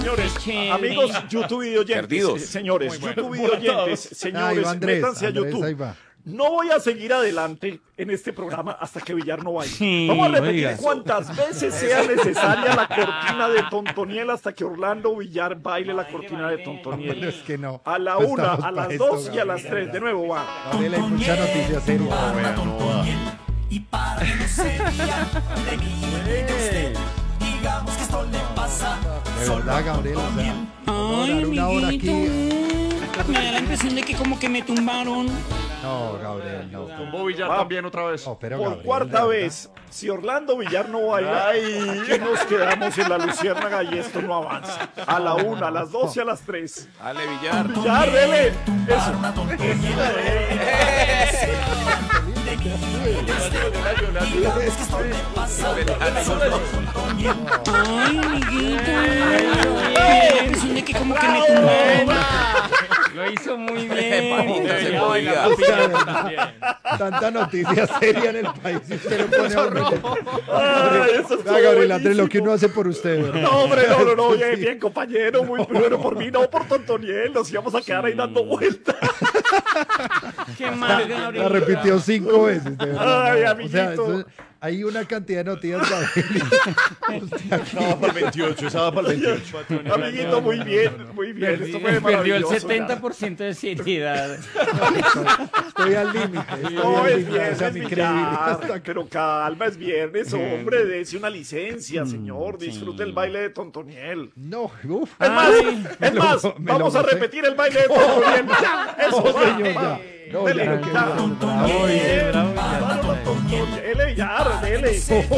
Señores, amigos YouTube y oyentes, señores, YouTube y oyentes, señores, métanse a YouTube. No voy a seguir adelante en este programa hasta que Villar no vaya. Vamos a repetir cuantas veces sea necesaria la cortina de Tontoniel hasta que Orlando Villar baile la cortina de Tontoniel. Es que no. A la 1, a las 2 y a las 3. De nuevo va. Gabriela, hay mucha noticia seria. Y para que no se rían de mí y de usted, digamos que esto le pasa. De verdad, Gabriela, o sea, vamos a Ay, dar una hora amiguito. aquí. Me da la impresión de que como que me tumbaron. No, Gabriel, no. Tumbó Villar también otra vez. No, pero Por Gabriel, cuarta de vez, si Orlando Villar no baila, aquí nos quedamos en la luciérnaga y esto no avanza. A la 1, a las 2 y a las 3. Dale, Villar. Villar, dele. Eso. Ay, amiguito. Me da la impresión de que como que me tumbaron. Lo hizo muy bien. Tanta noticia seria en el país y usted lo pone a uno. Ay, eso estuvo Gabriel Andrés, lo que buenísimo. uno hace por usted, ¿verdad? No, hombre, no, bien, bien, compañero, muy bueno por mí, no por Tontoniel, nos íbamos a quedar ahí dando vueltas. Qué mal, La Gabriel. repitió 5 veces, de verdad. Ay, O sea, amiguito. hay una cantidad de noticias, Gabriel. Esa va para el 28, esa va para el 28. Amiguito, muy bien, muy bien. Esto fue Perdió el maravilloso. 70% de seriedad. Estoy al límite. No, es O sea, viernes, mi credibilidad está Villar, pero calma, es viernes, hombre, dése una licencia, señor, disfrute el baile de Tontoniel. No, uff. Es más, vamos a repetir el baile de Tontoniel. Ya, eso, No, va, señor, va. ya. No, Dele, ya, ya. bravo, Bien, bravo, Tontoniel. Dele, Villar, dele.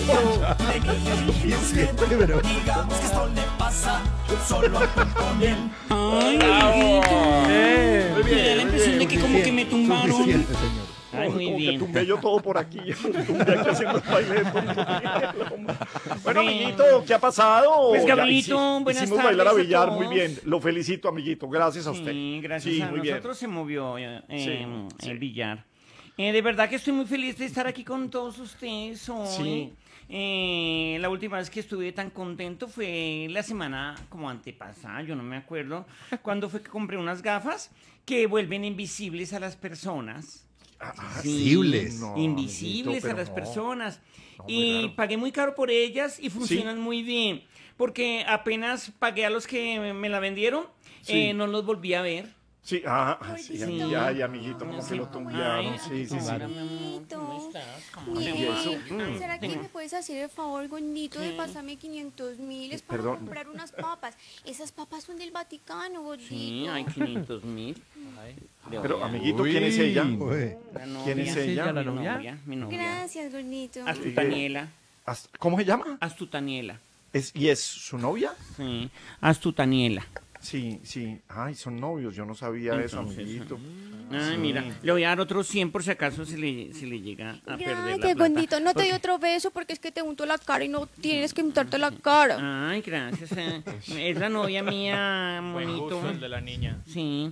Pero, Digamos que esto le pasa solo a Tontoniel. Ay, amiguito. Me da la impresión de que como que me tumbaron. suficiente, señor. Ay, muy Como que bien. tumbé yo todo por aquí. Tumbé aquí haciendo el baile de Tontoniel. Bueno, amiguito, ¿qué ha pasado? Pues, Ya Gabrielito, buenas hicimos tardes bailar a a Villar, todos. muy bien. Lo felicito, amiguito. Gracias a usted. Sí, gracias Sí, a muy bien. nosotros se movió Sí. el billar. De verdad que estoy muy feliz de estar aquí con todos ustedes hoy. Sí. La última vez que estuve tan contento fue la semana como antepasada, yo no me acuerdo, cuando fue que compré unas gafas que vuelven invisibles a las personas. Sí, Invisibles. No, invisibles amiguito, a las pero no. personas. muy Y raro. pagué muy caro por ellas y funcionan muy bien. Porque apenas pagué a los que me la vendieron, Sí. no los volví a ver. Sí, sí, Sí. ay, amiguito, como que lo tumbearon. Ay, Sí, sí, sí. ¿Cómo estás? eso? ¿Será que me puedes hacer el favor, gordito, de pasarme 500.000? Es para Perdón. comprar unas papas. Esas papas son del Vaticano, gordito. Sí, hay 500.000. Pero, amiguito, ¿quién es ella? Uy. ¿Quién es ella? ¿La novia? Mi novia. Gracias, gordito. Astutaniela. ¿Cómo se llama? Astutaniela. ¿Y es su novia? Sí, Astutaniela. Sí, sí. Ay, son novios, yo no sabía eso, Entonces, amiguito. Ay, mira, le voy a dar otros 100 por si acaso se le llega a perder la Gracias, plata. gordito. No te doy Porque- otro beso porque es que te unto la cara y no tienes que untarte la cara. Ay, gracias. Es la novia mía, monito. de la niña. Sí.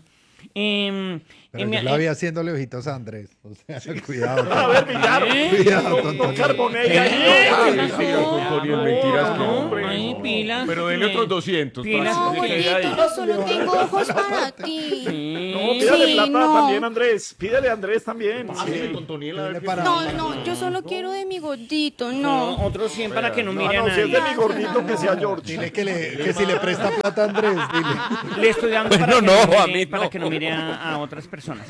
Pero yo la vi haciéndole ojitos a Andrés. O sea, cuidado. A ver, Villar, Cuidado, no Tontoniel. carbonella Ay, ahí. siga con Tontoniel, mentiras que no, hombre. Ay, pilas. Pero denle otros 200 Pilas, para No, que se quede gordito, ahí. yo solo tengo ojos para ti. Sí. No, pídale Sí, plata no. también, Andrés. Pídale a Andrés también. Pásale, Sí. Tontoniel, a ver Dile qué- para- No, yo solo quiero de mi gordito, No, no. otros 100 para que no Ah, mire a no, si es nadie. de mi gordito, que sea George. Dile que si le presta plata a Andrés, dile. Le estoy dando para, Bueno, que no, mire, a mí para no. que no mire a otras personas.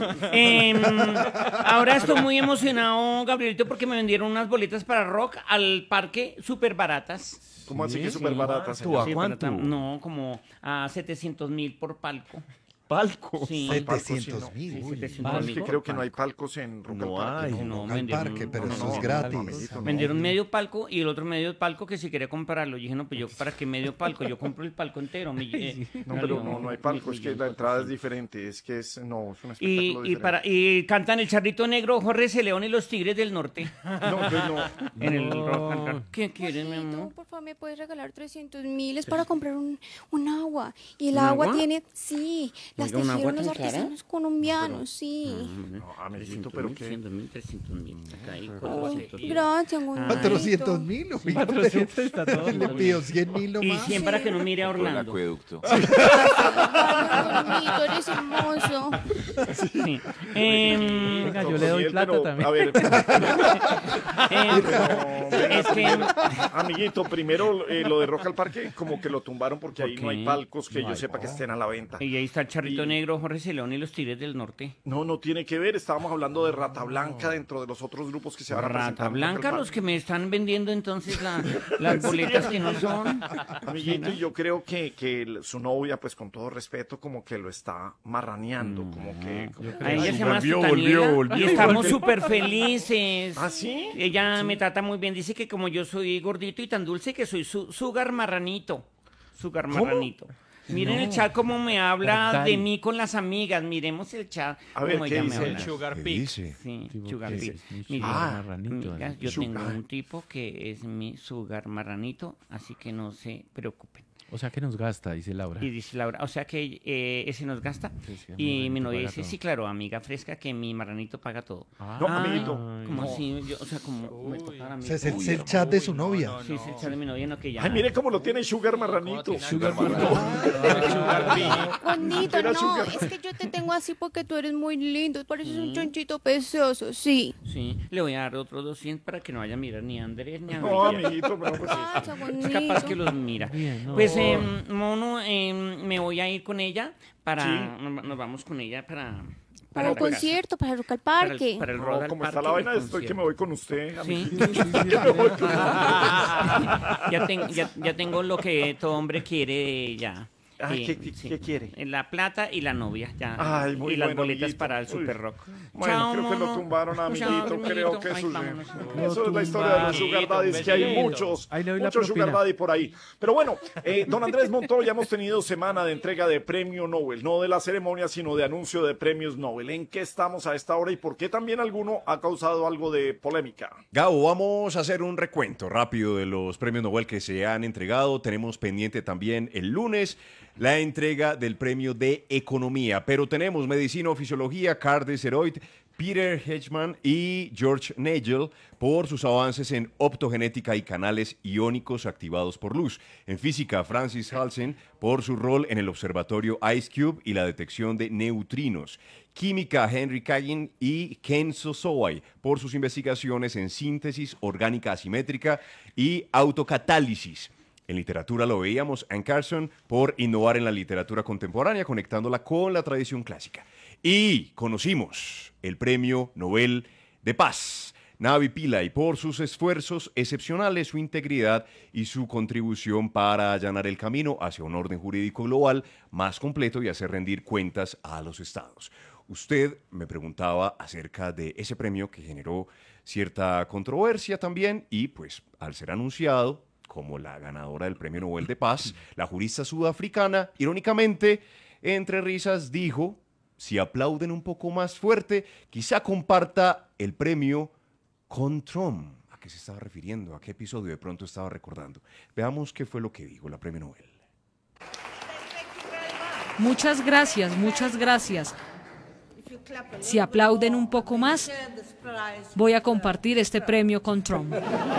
Ahora estoy muy emocionado, Gabrielito, porque me vendieron unas boletas para rock al parque súper baratas. ¿Cómo así que es súper barata, ¿Cuánto? señor? ¿A Sí, cuánto? No, como a 700.000 por palco. Palco. Sí. palco, sí, 700.000. Sí, Uy. 700.000 Es que por creo que no palco. hay palcos en Rock No al Parque. hay. No, Al vendieron- parque, pero no, eso no, es no, gratis. amiguito, no. Vendieron medio palco y el otro medio palco que si quería comprarlo. Yo dije, no, pues yo, ¿para qué medio palco? Yo compro el palco entero. No, pero no hay palco, es que la entrada es diferente, es que es un espectáculo diferente. Y cantan el Charrito Negro, Jorge C. León y los Tigres del Norte. No, pues no. En el rock and roll. ¿Qué quieres, mi Gordito, amor? por favor, ¿me puedes regalar 300.000? Es para comprar una agua. Y el agua tiene, sí, las Oiga, ¿un agua tejieron los tan clara? artesanos colombianos, sí. No, amiguito, pero qué. 300.000, 300.000. Acá hay Ay, 400.000. gracias, bonito. 400.000, 400 está todo. Le pido 100.000 Y nomás. 100 para que no mire a Por el Orlando. acueducto. Bonito, eres hermoso. Sí. Venga, yo le doy plata también. A ver, Es que amiguito, primero lo de Rock al Parque, como que lo tumbaron porque ahí no hay palcos que yo sepa que estén a la venta. y ahí está el Charrito Negro, Jorge Celón y los Tigres del Norte. No tiene que ver. Estábamos hablando de Rata Blanca dentro de los otros grupos que se van a presentar. Rata en Rock al Blanca, Parque. los que me están vendiendo entonces las boletas que no son. Amiguito, y yo creo que su novia, pues con todo respeto, como que lo está marraneando, como que... A ella se llama Volvió, Sutanila volvió. y estamos súper felices. ¿Ah, sí? Ella me trata muy bien, dice que como yo soy gordito y tan dulce, que soy su sugar marranito. Sugar marranito. Miren el chat cómo me habla de mí con las amigas. Miremos el chat. A ver, cómo ¿qué ella me dice? habla. Sugar ¿Qué Peak. dice? Sí, Tipo, sugar ¿qué pig. es? Mi Mire, sugar marranito, amigas, así. yo tengo Sugar. un tipo que es mi sugar marranito, así que no se preocupen. O sea que nos gasta, dice Laura. Y dice Laura, o sea que ese nos gasta. Sí, sí, Y marranito mi novia paga dice, todo. sí, claro, amiga fresca, que mi marranito paga todo. No, amiguito. Como así, o sea, como me tocara a mí. O sea, es el chat de su novia. Sí, es el chat de mi novia, no que ya. Ay, mire cómo lo tiene Sugar Marranito. Bonito, Era no, sugar. es que yo te tengo así porque tú eres muy lindo, pareces un chonchito precioso, sí. Sí, le voy a dar otros 200 para que no vaya a mirar ni a Andrés ni a No, María. amiguito, pero pues... Pasa, Es bonito. capaz que los mira. Bien, no. Pues, Mono, me voy a ir con ella para... Sí. Nos vamos con ella para Para el la casa. concierto, para el Rock al Para Parque. el, para el No, Rock al como está Parque la y vaina, el estoy que me concierto. voy con usted, Sí. amiguito. ya tengo lo que todo hombre quiere de ella. Ay, ¿qué quiere? La plata y la novia, ya. Ay, muy y las bueno, boletas amiguito. para el Uy. Super Rock. Bueno, Chao, creo que lo mono. tumbaron, amiguito. Creo que Ay, eso, vámonos. eso es la historia de los Sugar Daddies, que hay muchos, Ahí le doy la muchos Sugar propina. Daddy por ahí. Pero bueno, don Andrés Montoya, hemos tenido semana de entrega de premio Nobel, no de la ceremonia, sino de anuncio de premios Nobel. ¿En qué estamos a esta hora y por qué también alguno ha causado algo de polémica? Gabo, vamos a hacer un recuento rápido de los premios Nobel que se han entregado. Tenemos pendiente también el lunes la entrega del premio de Economía, pero tenemos Medicina o Fisiología, Carl Desseroit, Peter Hedgeman y George Nagel por sus avances en optogenética y canales iónicos activados por luz. En física, Francis Halsen por su rol en el observatorio IceCube y la detección de neutrinos. Química, Henry Kagan y Ken Sosowai por sus investigaciones en síntesis orgánica asimétrica y autocatálisis. En literatura lo veíamos, Anne Carson por innovar en la literatura contemporánea, conectándola con la tradición clásica. Y conocimos el Premio Nobel de Paz, Navi Pillay, por sus esfuerzos excepcionales, su integridad y su contribución para allanar el camino hacia un orden jurídico global más completo y hacer rendir cuentas a los estados. Usted me preguntaba acerca de ese premio que generó cierta controversia también y pues al ser anunciado como la ganadora del Premio Nobel de Paz, la jurista sudafricana, irónicamente, entre risas, dijo, si aplauden un poco más fuerte, quizá comparta el premio con Trump. ¿A qué se estaba refiriendo? ¿A qué episodio de pronto estaba recordando? Veamos qué fue lo que dijo la Premio Nobel. Muchas gracias, muchas gracias. Si aplauden un poco más, voy a compartir este premio con Trump.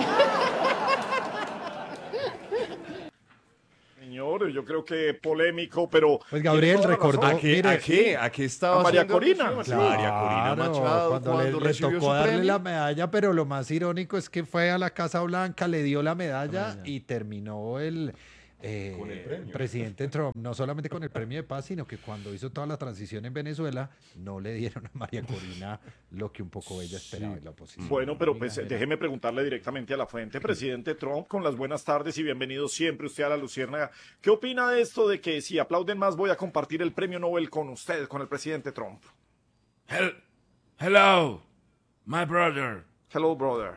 Señor, yo creo que polémico, pero... Pues Gabriel tiene toda la recordó, razón. ¿A qué estaba A María haciendo Corina. alusión? María Corina Machado, cuando le recibió tocó su darle premio. la medalla, pero lo más irónico es que fue a la Casa Blanca, le dio la medalla y terminó el presidente Trump, no solamente con el premio de paz, sino que cuando hizo toda la transición en Venezuela, no le dieron a María Corina lo que un poco ella esperaba en la oposición. Bueno, pero pues déjeme preguntarle directamente a la fuente. Presidente Trump, con las buenas tardes y bienvenido siempre usted a La Luciérnaga. ¿Qué opina de esto de que si aplauden más voy a compartir el premio Nobel con usted, con el presidente Trump? Hello, my brother. Hello, brother.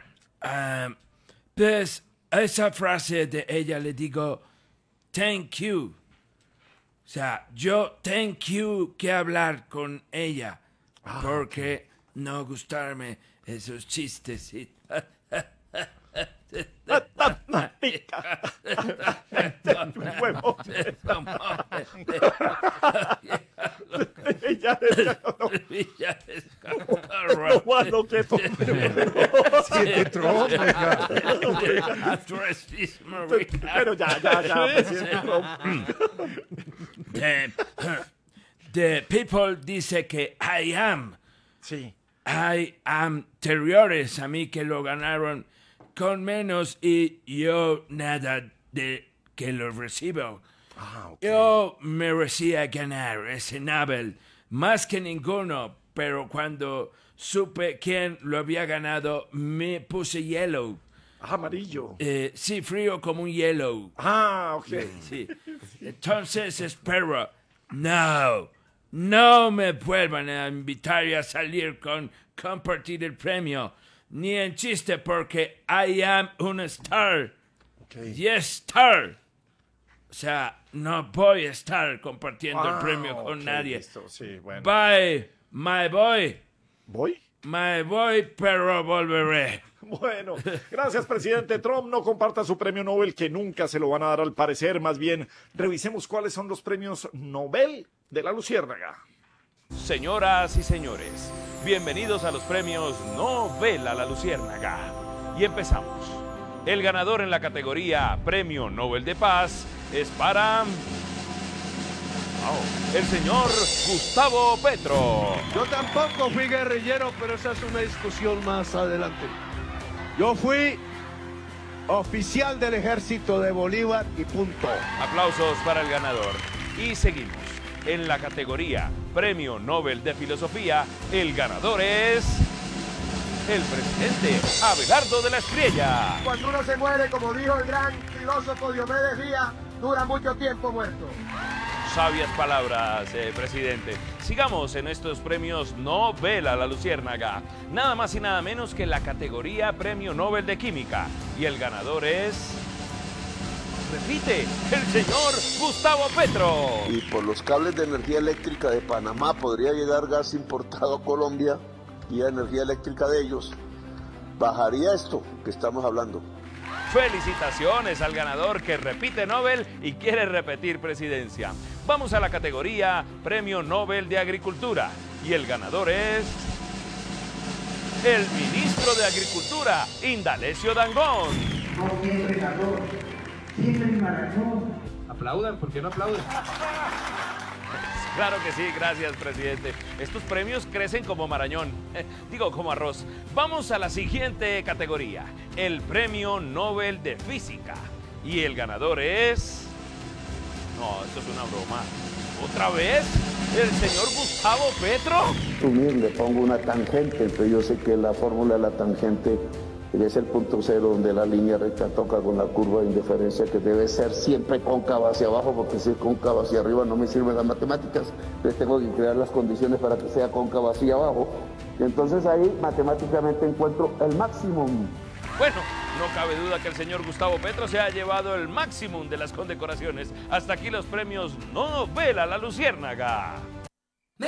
Pues esa frase de ella le digo, thank you. O sea, yo thank you que hablar con ella. Porque no gustarme esos chistes. Pero ya, presidente Trump. The people dice que I am. Sí. I am anteriores a mí que lo ganaron con menos y yo nada de que lo recibo. Yo merecía ganar ese Nobel más que ninguno, pero cuando supe quién lo había ganado me puse yellow. Amarillo. Sí, frío como un hielo. Ok. Sí. Entonces espero, no me vuelvan a invitar a salir con compartir el premio, ni en chiste porque I am un star. Yes, star. O sea, no voy a estar compartiendo el premio con nadie. Listo. Sí, bueno. Bye, my boy. ¿Voy? My boy, pero volveré. Bueno, gracias, presidente Trump. No comparta su premio Nobel, que nunca se lo van a dar al parecer. Más bien, revisemos cuáles son los premios Nobel de la Luciérnaga. Señoras y señores, bienvenidos a los premios Nobel a la Luciérnaga. Y empezamos. El ganador en la categoría Premio Nobel de Paz es para... el señor Gustavo Petro. Yo tampoco fui guerrillero, pero esa es una discusión más adelante. Yo fui oficial del ejército de Bolívar y punto. Aplausos para el ganador. Y seguimos. En la categoría Premio Nobel de Filosofía, el ganador es... el presidente Abelardo de la Espriella. Cuando uno se muere, como dijo el gran filósofo Diomedes Díaz, dura mucho tiempo muerto. Sabias palabras, presidente. Sigamos en estos premios Nobel a la Luciérnaga. Nada más y nada menos que la categoría Premio Nobel de Química. Y el ganador es... repite, el señor Gustavo Petro. Y por los cables de energía eléctrica de Panamá podría llegar gas importado a Colombia y la energía eléctrica de ellos. Bajaría esto que estamos hablando. Felicitaciones al ganador que repite Nobel y quiere repetir presidencia. Vamos a la categoría Premio Nobel de Agricultura. Y el ganador es... el ministro de Agricultura, Indalecio Dangond. No siempre ganó, siempre maratón. Aplaudan, ¿por qué no aplauden? Claro que sí, gracias, presidente. Estos premios crecen como marañón, digo, como arroz. Vamos a la siguiente categoría, el Premio Nobel de Física. Y el ganador es... no, esto es una broma. ¿Otra vez? ¿El señor Gustavo Petro? Bien, le pongo una tangente, pero yo sé que la fórmula de la tangente es el punto cero donde la línea recta toca con la curva de indiferencia, que debe ser siempre cóncava hacia abajo, porque si es cóncava hacia arriba no me sirven las matemáticas. Entonces tengo que crear las condiciones para que sea cóncava hacia abajo. Y entonces ahí matemáticamente encuentro el máximo. Bueno, no cabe duda que el señor Gustavo Petro se ha llevado el máximo de las condecoraciones. Hasta aquí los premios Nobel a la Luciérnaga.